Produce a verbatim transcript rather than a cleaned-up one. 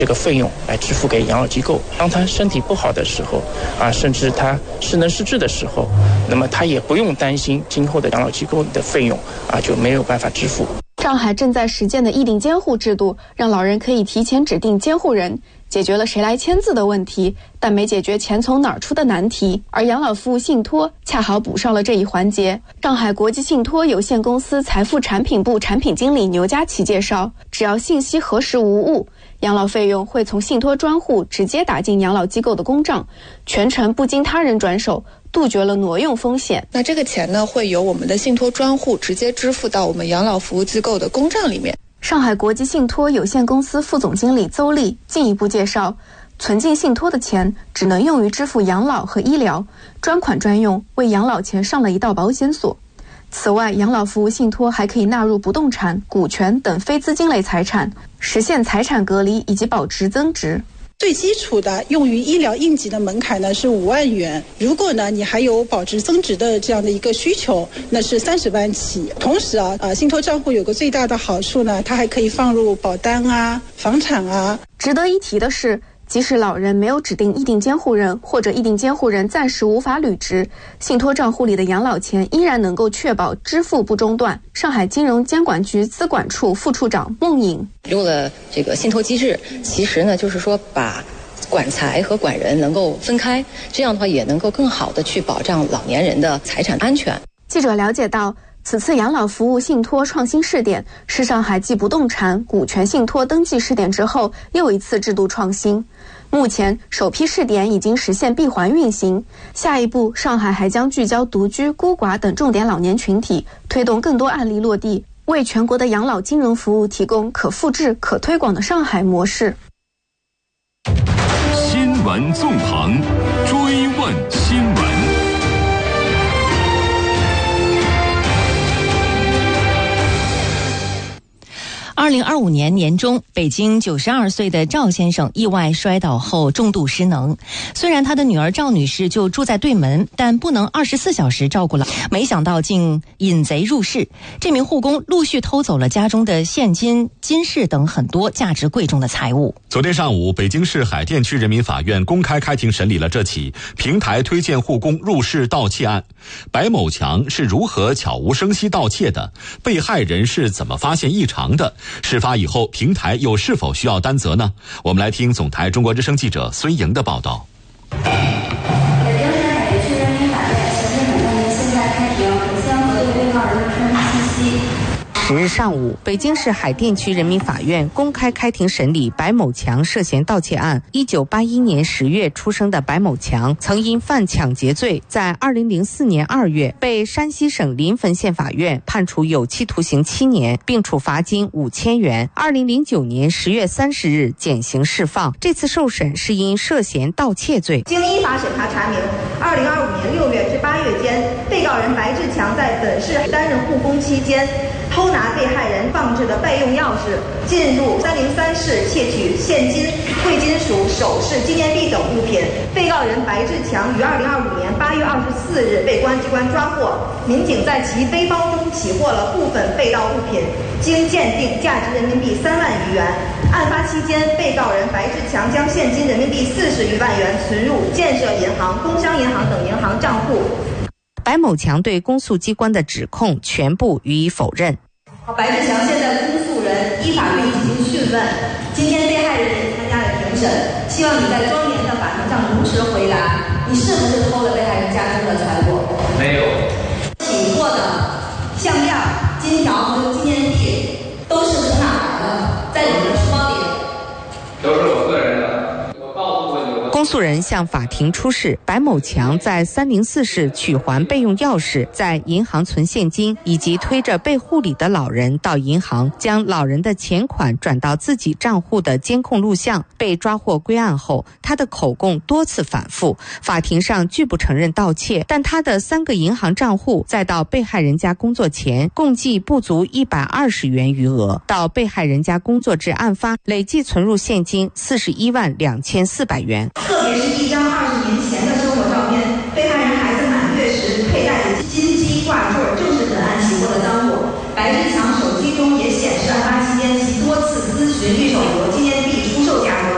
这个费用来支付给养老机构。当他身体不好的时候啊，甚至他失能失智的时候，那么他也不用担心今后的养老机构的费用啊就没有办法支付。 上海正在实践的议定监护制度，让老人可以提前指定监护人，解决了谁来签字的问题，但没解决钱从哪儿出的难题。而养老服务信托恰好补上了这一环节。上海国际信托有限公司财富产品部产品经理牛佳琪介绍，只要信息核实无误，养老费用会从信托专户直接打进养老机构的公账，全程不经他人转手，杜绝了挪用风险。 那这个钱呢，会由我们的信托专户直接支付到我们养老服务机构的公账里面。 上海国际信托有限公司副总经理邹丽进一步介绍，存进信托的钱只能用于支付养老和医疗，专款专用，为养老钱上了一道保险锁。此外，养老服务信托还可以纳入不动产、股权等非资金类财产，实现财产隔离以及保值增值。 最基础的用于医疗应急的门槛呢是五万元，如果呢你还有保值增值的这样的一个需求，那是三十万起。同时啊，呃，信托账户有个最大的好处呢，它还可以放入保单啊、房产啊。 值得一提的是，即使老人没有指定议定监护人，或者议定监护人暂时无法履职，信托账户里的养老钱依然能够确保支付不中断。上海金融监管局资管处副处长孟颖， 用了这个信托机制，其实呢就是说把管财和管人能够分开，这样的话也能够更好的去保障老年人的财产安全。 记者了解到，此次养老服务信托创新试点是上海继不动产、股权信托登记试点之后又一次制度创新。目前首批试点已经实现闭环运行，下一步上海还将聚焦独居、孤寡等重点老年群体，推动更多案例落地，为全国的养老金融服务提供可复制、可推广的上海模式。 新闻纵横，追问新闻。 二零二五年年中，北京九十二岁的赵先生意外摔倒后重度失能。虽然他的女儿赵女士就住在对门，但不能二十四小时照顾了。没想到竟引贼入室，这名护工陆续偷走了家中的现金、金饰等很多价值贵重的财物。 昨天上午，北京市海淀区人民法院公开开庭审理了这起平台推荐护工入室盗窃案。白某强是如何悄无声息盗窃的？被害人是怎么发现异常的？事发以后，平台又是否需要担责呢？我们来听总台中国之声记者孙莹的报道。 北京市海淀区人民法院刑事审判庭现在开庭，首先核对被告人的身份信息。 十日上午，北京市海淀区人民法院公开开庭审理白某强涉嫌盗窃案。一九八一年十月出生的白某强，曾因犯抢劫罪，在二零零四年二月被山西省临汾县法院判处有期徒刑七年，并处罚金五千元。二零零九年十月三十日减刑释放。这次受审是因涉嫌盗窃罪。 经依法审查查明，二零二五年六月至八月间，被告人白志强在本市担任护工期间，偷拿被害人放置的备用钥匙，进入三零三室窃取现金、贵金属、首饰、纪念币等物品。被告人白志强于二零二五年八月二十四日被公安机关抓获，民警在其背包中起获了部分被盗物品，经鉴定价值人民币三万余元。案发期间，被告人白志强将现金人民币四十余万元存入建设银行、工商银行等银行账户。 白某强对公诉机关的指控全部予以否认。 白志强现在公诉人依法对你进行讯问，今天被害人也参加了庭审，希望你在庄严的法庭上如实回答，你是不是偷了被害人家中的财物？ 没有。 起获的项链、金条和纪念币都是从哪来的？在你的书包里？ 都是我个人的。 公诉人向法庭出示白某强在三零四室取还备用钥匙，在银行存现金，以及推着被护理的老人到银行将老人的钱款转到自己账户的监控录像。被抓获归案后，他的口供多次反复，法庭上拒不承认盗窃，但他的三个银行账户再到被害人家工作前共计不足一百二十元余额，到被害人家工作至案发累计存入现金四十一万两千四百元。 特别是一张二十年